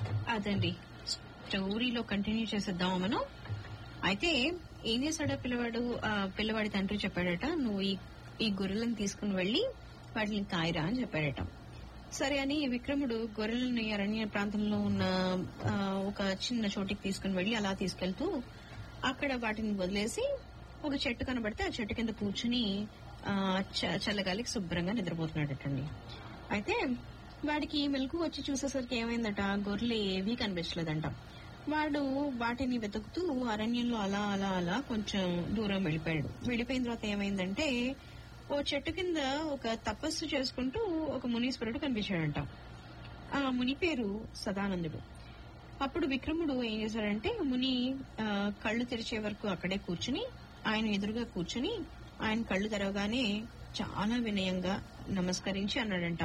అదండి స్టోరీలో కంటిన్యూ చేసేద్దాం మనం. అయితే ఏం చేశాడో పిల్లవాడి తండ్రి చెప్పాడట, నువ్వు ఈ గొర్రెలను తీసుకుని వెళ్లి వాటిని కాయరా అని చెప్పాడట. సరే అని విక్రముడు గొర్రెలని అరణ్య ప్రాంతంలో ఉన్న ఒక చిన్న చోటికి తీసుకుని వెళ్లి అలా తీసుకెళ్తూ అక్కడ వాటిని వదిలేసి ఒక చెట్టు కనబడితే ఆ చెట్టు కింద కూర్చుని చల్లగాలికి శుభ్రంగా నిద్రపోతున్నాడటండి. అయితే వాడికి మెలకు వచ్చి చూసేసరికి ఏమైందట, గొర్రెలు ఏవీ కనిపించలేదంట. వాడు వాటిని వెతుకుతూ అరణ్యంలో అలా అలా అలా కొంచెం దూరం వెళ్ళిపోయిన తర్వాత ఏమైందంటే ఓ చెట్టు కింద ఒక తపస్సు చేసుకుంటూ ఒక మునీశ్వరుడు కనిపించాడంట. ఆ ముని పేరు సదానందుడు. అప్పుడు విక్రముడు ఏం చేశాడంటే ముని కళ్ళు తెరిచే వరకు అక్కడే కూర్చుని ఆయన ఎదురుగా కూర్చుని ఆయన కళ్ళు తెరవగానే చాలా వినయంగా నమస్కరించి అన్నాడంట,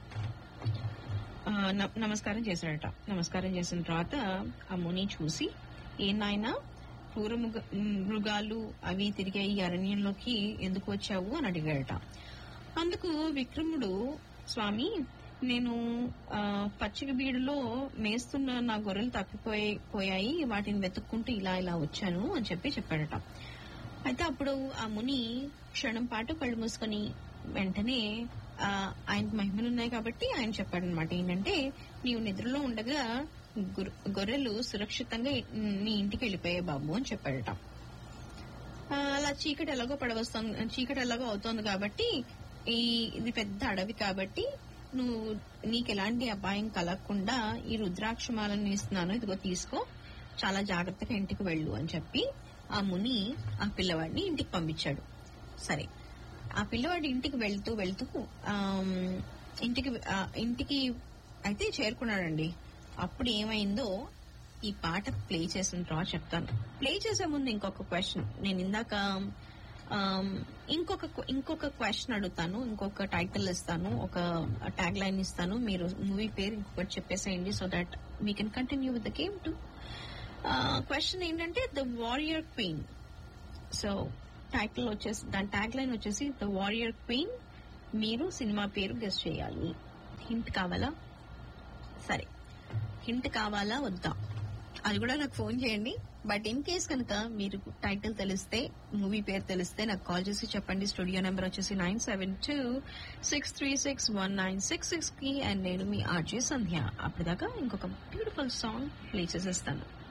నమస్కారం చేశాడట. నమస్కారం చేసిన తర్వాత ఆ ముని చూసి, ఏ నాయనా క్రూర మృగాలు అవి తిరిగే ఈ అరణ్యంలోకి ఎందుకు వచ్చావు అని అడిగాడట. అందుకు విక్రముడు, స్వామి నేను పచ్చిక బీడులో మేస్తున్న నా గొర్రెలు తప్పిపోయాయి, వాటిని వెతుక్కుంటూ ఇలా ఇలా వచ్చాను అని చెప్పాడట. అయితే అప్పుడు ఆ ముని క్షణం పాటు కళ్ళు మూసుకొని వెంటనే ఆయనకు మహిమలున్నాయి కాబట్టి ఆయన చెప్పాడనమాట, ఏంటంటే నీవు నిద్రలో ఉండగా గొర్రెలు సురక్షితంగా నీ ఇంటికి వెళ్ళిపోయాయి బాబు అని చెప్పాడట. అలా చీకటి ఎలాగో అవుతోంది కాబట్టి ఇది పెద్ద అడవి కాబట్టి నీకు ఎలాంటి అపాయం కలగకుండా ఈ రుద్రాక్షమాలను ఇస్తున్నాను, ఇదిగో తీసుకో, చాలా జాగ్రత్తగా ఇంటికి వెళ్ళు అని చెప్పి ఆ ముని ఆ పిల్లవాడిని ఇంటికి పంపించాడు. సరే, ఆ పిల్లవాడి ఇంటికి వెళ్తూ ఇంటికి అయితే చేరుకున్నాడండి. అప్పుడు ఏమైందో ఈ పాట ప్లే చేసిన తర్వాత చెప్తాను. ప్లే చేసే ముందు ఇంకొక క్వశ్చన్, నేను ఇందాక ఇంకొక క్వశ్చన్ అడుగుతాను, ఇంకొక టైటిల్ ఇస్తాను, ఒక ట్యాగ్ లైన్ ఇస్తాను, మీరు మూవీ పేరు ఇంకొకటి చెప్పేసేయండి, so that we can continue with the game to. Question ఏంటంటే the warrior queen. So title వచ్చేసి, దాని ట్యాగ్ లైన్ వచ్చేసి ద వారియర్ క్వీన్. మీరు సినిమా పేరు గెస్ చేయాలి. హింట్ కావాలా? సరే, హింట్ కావాలా వద్దా అది కూడా నాకు ఫోన్ చేయండి. బట్ ఇన్ కేస్ కనుక మీరు టైటిల్ తెలిస్తే, మూవీ పేరు తెలిస్తే నాకు కాల్ చేసి చెప్పండి. స్టూడియో నెంబర్ వచ్చేసి 9726361966 కి. అండ్ నేను మీ ఆర్జే సంధ్య. అప్పటిదాకా ఇంకొక బ్యూటిఫుల్ సాంగ్ ప్లే చేసేస్తాను.